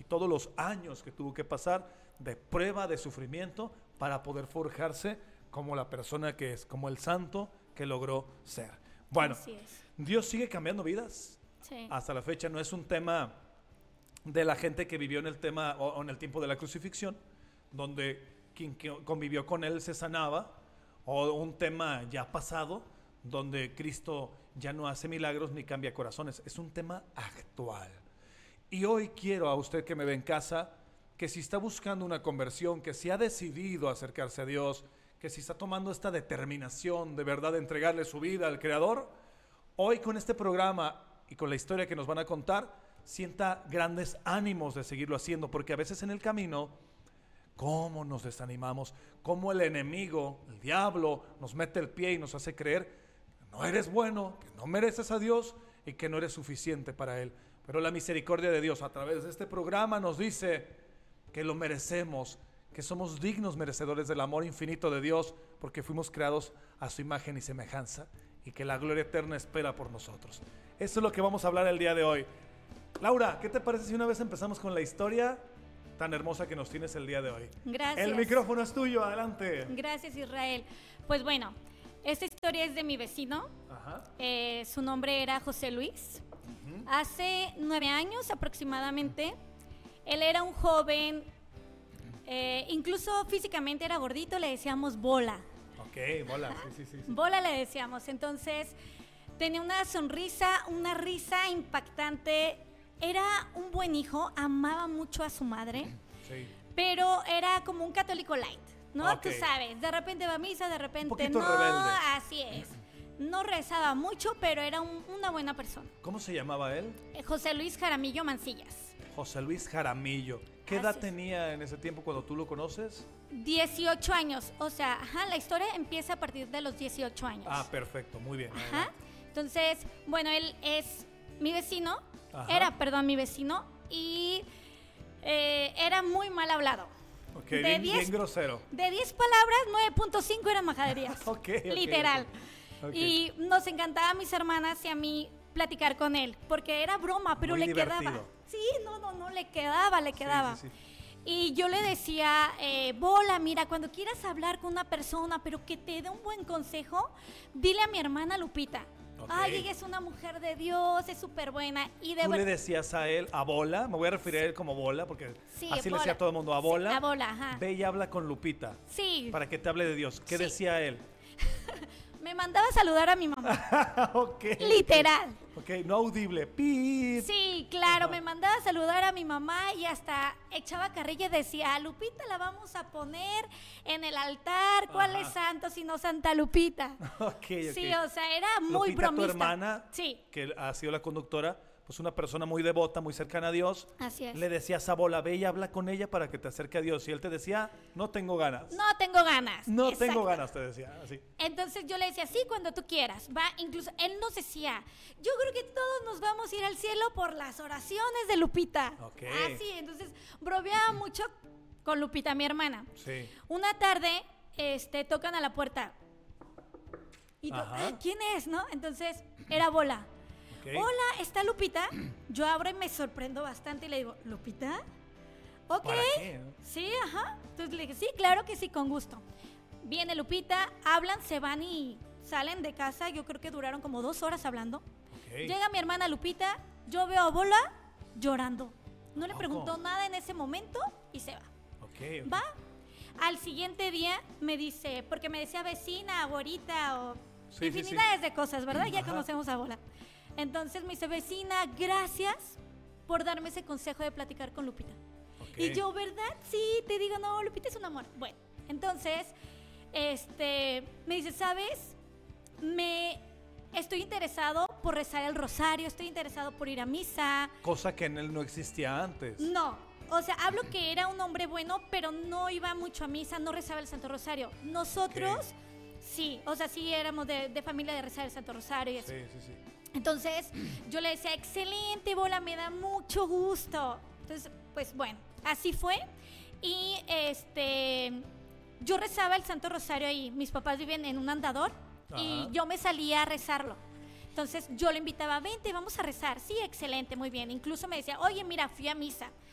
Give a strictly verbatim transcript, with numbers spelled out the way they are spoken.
todos los años que tuvo que pasar de prueba, de sufrimiento, para poder forjarse como la persona que es, como el santo que logró ser. Bueno, Dios sigue cambiando vidas. Sí. Hasta la fecha no es un tema de la gente que vivió en el tema o, o en el tiempo de la crucifixión, donde quien convivió con él se sanaba, o un tema ya pasado, donde Cristo ya no hace milagros ni cambia corazones. Es un tema actual. Y hoy quiero a usted que me ve en casa, que si está buscando una conversión, que si ha decidido acercarse a Dios, que si está tomando esta determinación de verdad de entregarle su vida al Creador, hoy con este programa y con la historia que nos van a contar, sienta grandes ánimos de seguirlo haciendo, porque a veces en el camino, cómo nos desanimamos, cómo el enemigo, el diablo, nos mete el pie y nos hace creer que no eres bueno, que no mereces a Dios y que no eres suficiente para Él. Pero la misericordia de Dios a través de este programa nos dice que lo merecemos, que somos dignos merecedores del amor infinito de Dios, porque fuimos creados a su imagen y semejanza, y que la gloria eterna espera por nosotros. Eso es lo que vamos a hablar el día de hoy. Laura, ¿qué te parece si una vez empezamos con la historia tan hermosa que nos tienes el día de hoy? Gracias. El micrófono es tuyo, adelante. Gracias, Israel. Pues bueno, esta historia es de mi vecino. Ajá. Eh, su nombre era José Luis. Uh-huh. Hace nueve años aproximadamente, él era un joven, eh, incluso físicamente era gordito, le decíamos Bola. Ok, Bola, sí, sí, sí, sí. Bola le decíamos. Entonces, tenía una sonrisa, una risa impactante. Era un buen hijo, amaba mucho a su madre, sí. Pero era como un católico light, ¿no? Okay. Tú sabes, de repente va a misa, de repente un poquito no, rebelde. Así es. No rezaba mucho, pero era un, una buena persona. ¿Cómo se llamaba él? Eh, José Luis Jaramillo Mancillas. José Luis Jaramillo. ¿Qué Así edad es. tenía en ese tiempo cuando tú lo conoces? dieciocho años, o sea, ajá, la historia empieza a partir de los dieciocho años. Ah, perfecto, muy bien. Ajá. Adelante. Entonces, bueno, él es mi vecino, Ajá. era, perdón, mi vecino, y eh, era muy mal hablado. Ok, de bien, diez, bien grosero. De diez palabras, nueve punto cinco eran majaderías. okay, okay, literal. Okay. Y nos encantaba a mis hermanas y a mí platicar con él, porque era broma, pero muy le divertido. quedaba. Sí, no, no, no, le quedaba, le quedaba. Sí, sí, sí. Y yo le decía, eh, Bola, mira, cuando quieras hablar con una persona, pero que te dé un buen consejo, dile a mi hermana Lupita. Okay. Ay, ella es una mujer de Dios, es súper buena. Y de ¿Tú ver... le decías a él, a Bola? Me voy a referir a él como Bola, porque sí, así Bola. le decía a todo el mundo, a Bola. Sí, a Bola, ajá. Ve y habla con Lupita. Sí. Para que te hable de Dios. ¿Qué sí. decía él? Me mandaba a saludar a mi mamá. Ok. Literal. Ok, no audible. ¡Pip! Sí, claro, me mandaba a saludar a mi mamá y hasta echaba carrilla y decía, a Lupita la vamos a poner en el altar. ¿Cuál Ajá. es santo sino Santa Lupita? Ok, ok. Sí, o sea, era muy Lupita, bromista. tu hermana, sí. que ha sido la conductora, pues una persona muy devota, muy cercana a Dios. Así es. Le decías a Bola, ve y habla con ella para que te acerque a Dios. Y él te decía, no tengo ganas. No tengo ganas. No Exacto. tengo ganas, te decía, así. Entonces yo le decía, sí, cuando tú quieras, va. Incluso él nos decía, yo creo que todos nos vamos a ir al cielo por las oraciones de Lupita. Ok. Así, entonces bromeaba mucho con Lupita, mi hermana. Sí. Una tarde, este, tocan a la puerta. Y to- ah, ¿quién es, no? Entonces era Bola. Okay. Hola, ¿está Lupita? Yo abro y me sorprendo bastante y le digo, ¿Lupita? Ok. ¿Para qué, no? Sí, ajá. Entonces le dije, sí, claro que sí, con gusto. Viene Lupita, hablan, se van y salen de casa. Yo creo que duraron como dos horas hablando. Okay. Llega mi hermana Lupita, yo veo a Bola llorando. No le preguntó nada en ese momento y se va. Okay, okay. Va. Al siguiente día me dice, porque me decía vecina, abuelita o sí, infinidades sí, sí. de cosas, ¿verdad? Ya Ajá. conocemos a Bola. Entonces me dice, vecina, gracias por darme ese consejo de platicar con Lupita. Okay. Y yo, ¿verdad? Sí, te digo, no, Lupita es un amor. Bueno, entonces, este, me dice, ¿sabes? Me estoy interesado por rezar el rosario, estoy interesado por ir a misa. Cosa que en él no existía antes. No, o sea, hablo que era un hombre bueno, pero no iba mucho a misa, no rezaba el Santo Rosario. Nosotros, okay. sí, o sea, sí éramos de, de familia de rezar el Santo Rosario y eso. Sí, sí, sí. Entonces yo le decía, excelente, Bola, me da mucho gusto. Entonces, pues bueno, así fue. Y este, yo rezaba el Santo Rosario ahí. Mis papás viven en un andador. Ajá. Y yo me salía a rezarlo. Entonces yo le invitaba, vente, vamos a rezar. Sí, excelente, muy bien. Incluso me decía, oye, mira, fui a misa.